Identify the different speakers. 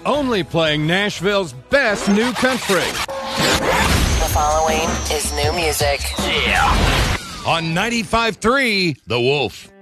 Speaker 1: only playing Nashville's best new country.
Speaker 2: The following is new music.
Speaker 3: On 95.3, The Wolf.